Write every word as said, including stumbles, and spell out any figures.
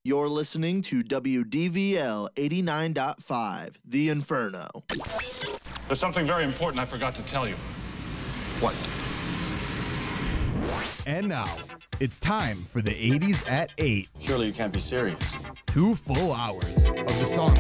You're listening to W D V L eighty-nine point five, The Inferno. There's something very important I forgot to tell you. What? And now, it's time for the eighties at eight. Surely you can't be serious. Two full hours of the songs